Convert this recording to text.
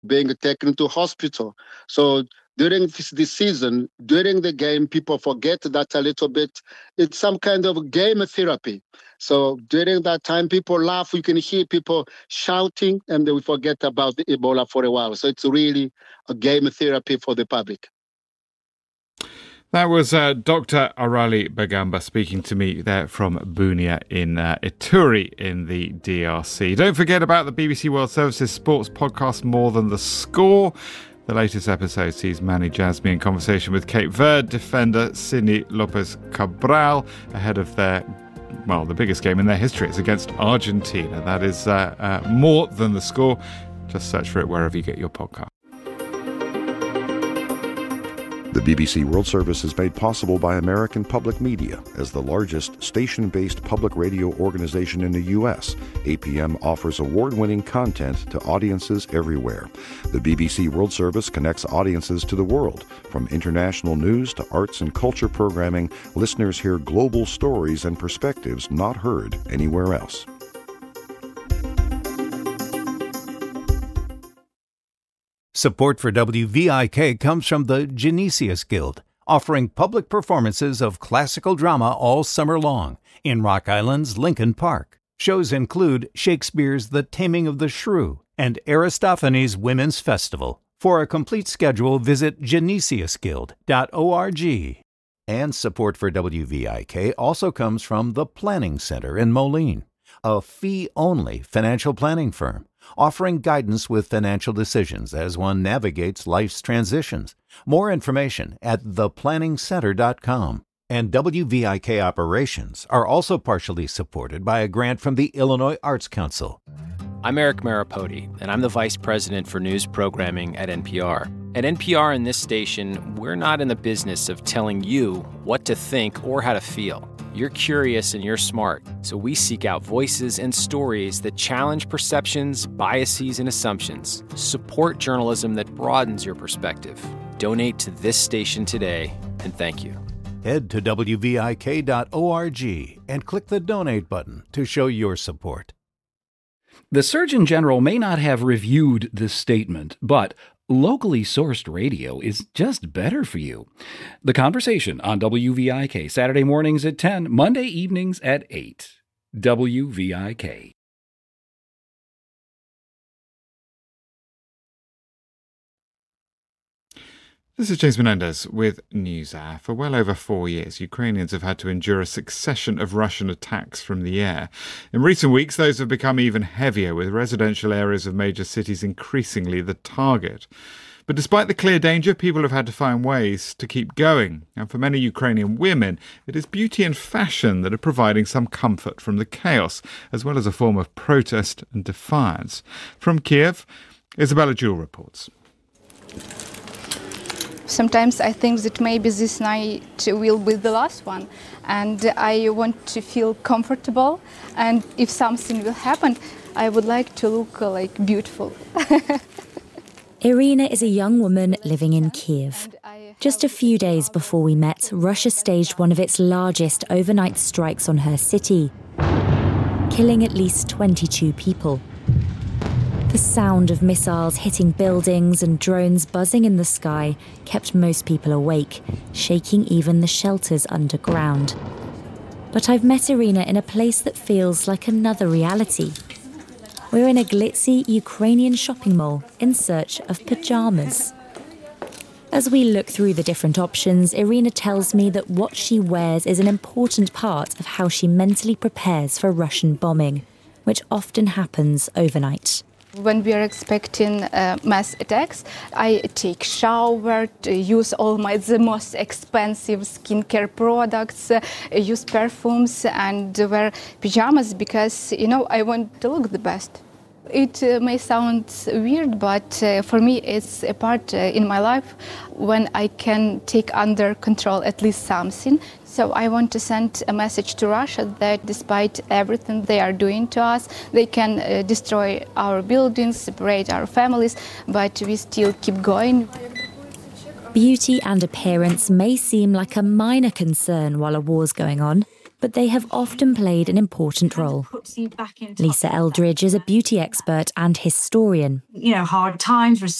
being taken to hospital. So during this season, during the game, people forget that a little bit. It's some kind of game therapy. So during that time, people laugh. You can hear people shouting, and we forget about the Ebola for a while. So it's really a game therapy for the public. That was Dr. Arali Bagamba speaking to me there from Bunia in Ituri in the DRC. Don't forget about the BBC World Service's sports podcast, More Than the Score. The latest episode sees Mani Jasmi in conversation with Cape Verde defender Sidney Lopez Cabral ahead of the biggest game in their history. It's against Argentina. That is More Than the Score. Just search for it wherever you get your podcast. The BBC World Service is made possible by American Public Media. As the largest station-based public radio organization in the U.S., APM offers award-winning content to audiences everywhere. The BBC World Service connects audiences to the world. From international news to arts and culture programming, listeners hear global stories and perspectives not heard anywhere else. Support for WVIK comes from the Genesius Guild, offering public performances of classical drama all summer long in Rock Island's Lincoln Park. Shows include Shakespeare's The Taming of the Shrew and Aristophanes' Women's Festival. For a complete schedule, visit genesiusguild.org. And support for WVIK also comes from the Planning Center in Moline, a fee-only financial planning firm, offering guidance with financial decisions as one navigates life's transitions. More information at theplanningscenter.com. And WVIK operations are also partially supported by a grant from the Illinois Arts Council. I'm Eric Maripodi, and I'm the Vice President for News Programming at NPR. At NPR and this station, we're not in the business of telling you what to think or how to feel. You're curious and you're smart, so we seek out voices and stories that challenge perceptions, biases, and assumptions. Support journalism that broadens your perspective. Donate to this station today, and thank you. Head to WVIK.org and click the donate button to show your support. The Surgeon General may not have reviewed this statement, but locally sourced radio is just better for you. The Conversation on WVIK, Saturday mornings at 10, Monday evenings at 8. WVIK. This is James Menendez with NewsHour. For well over 4 years, Ukrainians have had to endure a succession of Russian attacks from the air. In recent weeks, those have become even heavier, with residential areas of major cities increasingly the target. But despite the clear danger, people have had to find ways to keep going. And for many Ukrainian women, it is beauty and fashion that are providing some comfort from the chaos, as well as a form of protest and defiance. From Kiev, Isabella Jewell reports. Sometimes I think that maybe this night will be the last one, and I want to feel comfortable, and if something will happen, I would like to look beautiful. Irina is a young woman living in Kiev. Just a few days before we met, Russia staged one of its largest overnight strikes on her city, killing at least 22 people. The sound of missiles hitting buildings and drones buzzing in the sky kept most people awake, shaking even the shelters underground. But I've met Irina in a place that feels like another reality. We're in a glitzy Ukrainian shopping mall in search of pyjamas. As we look through the different options, Irina tells me that what she wears is an important part of how she mentally prepares for Russian bombing, which often happens overnight. When we are expecting mass attacks, I take shower, use all the most expensive skincare products, use perfumes and wear pajamas because, I want to look the best. It may sound weird, but for me it's a part in my life when I can take under control at least something. So I want to send a message to Russia that despite everything they are doing to us, they can destroy our buildings, separate our families, but we still keep going. Beauty and appearance may seem like a minor concern while a war's going on, but they have often played an important role. Lisa Eldridge is a beauty expert and historian. Hard times,